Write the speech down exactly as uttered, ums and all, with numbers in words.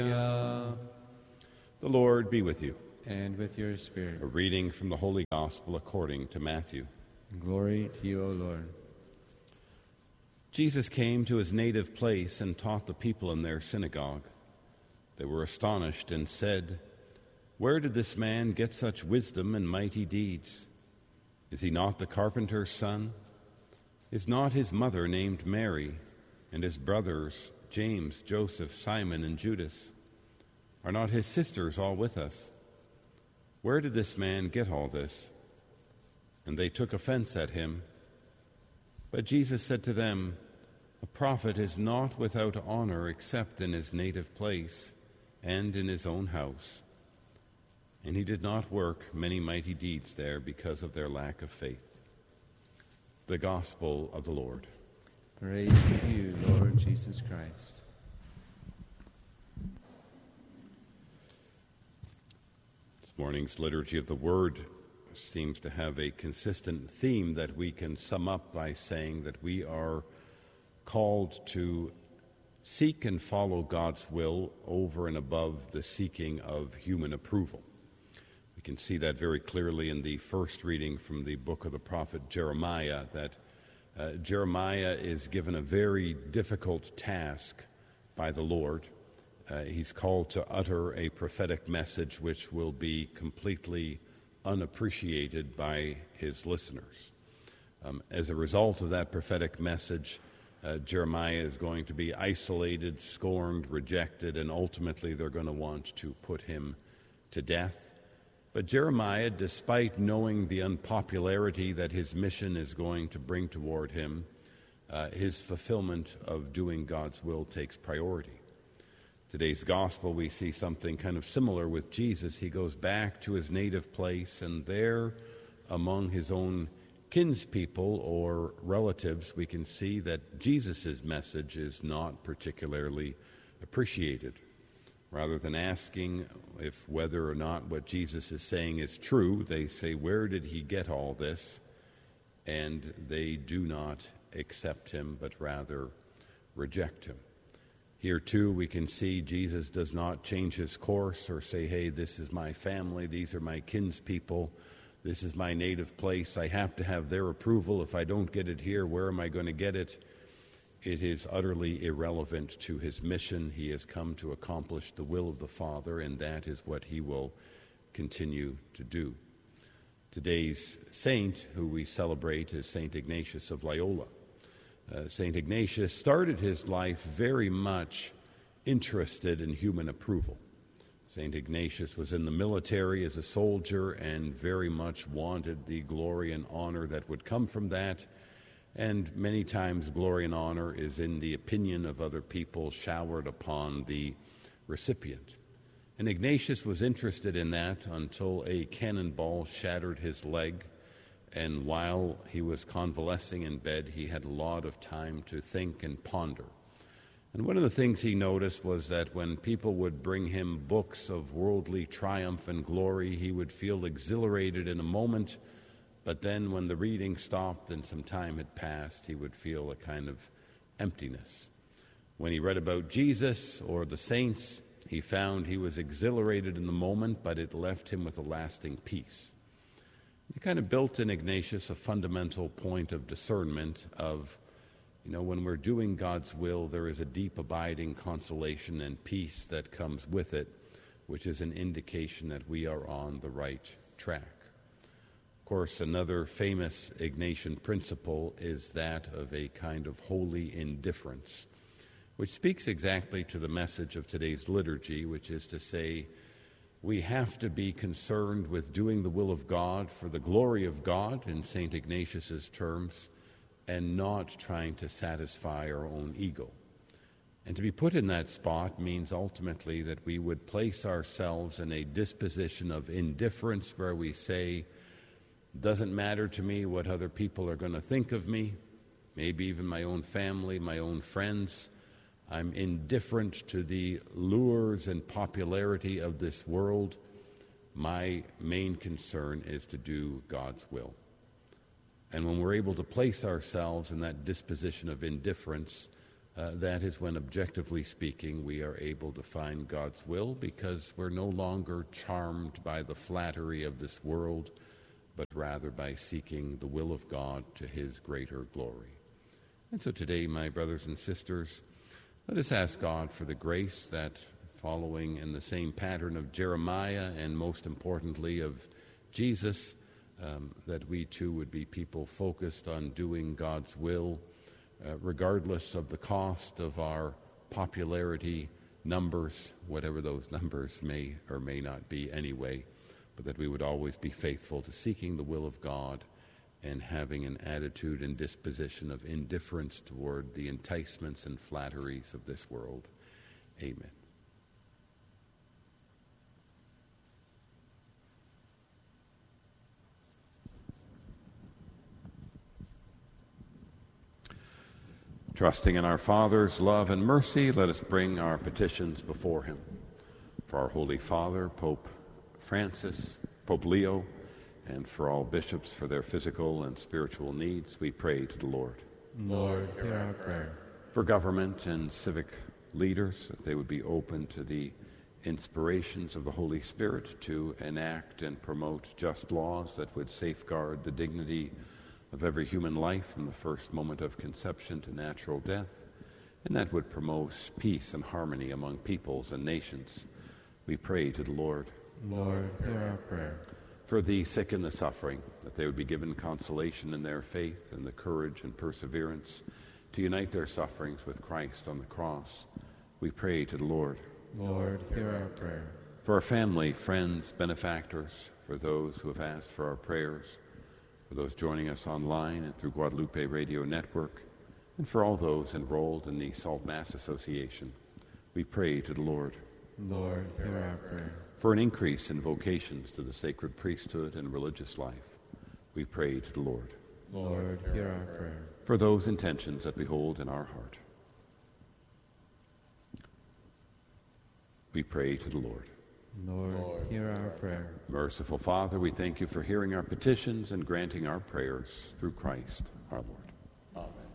The Lord be with you. And with your spirit. A reading from the Holy Gospel according to Matthew. Glory to you, O Lord. Jesus came to his native place and taught the people in their synagogue. They were astonished and said, "Where did this man get such wisdom and mighty deeds? Is he not the carpenter's son? Is not his mother named Mary, and his brothers James, Joseph, Simon, and Judas? Are not his sisters all with us? Where did this man get all this?" And they took offense at him. But Jesus said to them, "A prophet is not without honor except in his native place and in his own house." And he did not work many mighty deeds there because of their lack of faith. The Gospel of the Lord. Praise to you, Lord Jesus Christ. This morning's Liturgy of the Word seems to have a consistent theme that we can sum up by saying that we are called to seek and follow God's will over and above the seeking of human approval. We can see that very clearly in the first reading from the book of the prophet Jeremiah, that uh, Jeremiah is given a very difficult task by the Lord. Uh, he's called to utter a prophetic message which will be completely unappreciated by his listeners. Um, as a result of that prophetic message, uh, Jeremiah is going to be isolated, scorned, rejected, and ultimately they're going to want to put him to death. But Jeremiah, despite knowing the unpopularity that his mission is going to bring toward him, uh, his fulfillment of doing God's will takes priority. Today's gospel, we see something kind of similar with Jesus. He goes back to his native place, and there, among his own kinspeople or relatives, we can see that Jesus' message is not particularly appreciated. Rather than asking if whether or not what Jesus is saying is true, they say, "Where did he get all this?" And they do not accept him, but rather reject him. Here, too, we can see Jesus does not change his course or say, "Hey, this is my family, these are my kinspeople, this is my native place, I have to have their approval. If I don't get it here, where am I going to get it?" It is utterly irrelevant to his mission. He has come to accomplish the will of the Father, and that is what he will continue to do. Today's saint, who we celebrate, is Saint Ignatius of Loyola. Uh, Saint Ignatius started his life very much interested in human approval. Saint Ignatius was in the military as a soldier and very much wanted the glory and honor that would come from that. And many times glory and honor is in the opinion of other people showered upon the recipient. And Ignatius was interested in that until a cannonball shattered his leg. And while he was convalescing in bed, he had a lot of time to think and ponder. And one of the things he noticed was that when people would bring him books of worldly triumph and glory, he would feel exhilarated in a moment, but then when the reading stopped and some time had passed, he would feel a kind of emptiness. When he read about Jesus or the saints, he found he was exhilarated in the moment, but it left him with a lasting peace. He kind of built in Ignatius a fundamental point of discernment of, you know, when we're doing God's will, there is a deep abiding consolation and peace that comes with it, which is an indication that we are on the right track. Of course, another famous Ignatian principle is that of a kind of holy indifference, which speaks exactly to the message of today's liturgy, which is to say, we have to be concerned with doing the will of God for the glory of God, in Saint Ignatius's terms, and not trying to satisfy our own ego. And to be put in that spot means ultimately that we would place ourselves in a disposition of indifference where we say, doesn't matter to me what other people are going to think of me, maybe even my own family, my own friends. I'm indifferent to the lures and popularity of this world. My main concern is to do God's will. And when we're able to place ourselves in that disposition of indifference, Uh, that is when, objectively speaking, we are able to find God's will, because we're no longer charmed by the flattery of this world, but rather by seeking the will of God to his greater glory. And so today, my brothers and sisters, let us ask God for the grace that, following in the same pattern of Jeremiah and most importantly of Jesus, um, that we too would be people focused on doing God's will, uh, regardless of the cost of our popularity numbers, whatever those numbers may or may not be anyway, but that we would always be faithful to seeking the will of God and having an attitude and disposition of indifference toward the enticements and flatteries of this world. Amen. Trusting in our Father's love and mercy, let us bring our petitions before him. For our Holy Father, Pope Francis, Pope Leo, and for all bishops for their physical and spiritual needs, we pray to the Lord. Lord, hear our prayer. For government and civic leaders, that they would be open to the inspirations of the Holy Spirit to enact and promote just laws that would safeguard the dignity of every human life from the first moment of conception to natural death, and that would promote peace and harmony among peoples and nations. We pray to the Lord. Lord, hear our prayer. For the sick and the suffering, that they would be given consolation in their faith and the courage and perseverance to unite their sufferings with Christ on the cross. We pray to the Lord. Lord, hear our prayer. For our family, friends, benefactors, for those who have asked for our prayers, for those joining us online and through Guadalupe Radio Network, and for all those enrolled in the Salt Mass Association, we pray to the Lord. Lord, hear our prayer. For an increase in vocations to the sacred priesthood and religious life, we pray to the Lord. Lord, hear our prayer. For those intentions that we hold in our heart, we pray to the Lord. Lord, Lord, hear our prayer. Merciful Father, we thank you for hearing our petitions and granting our prayers through Christ our Lord. Amen.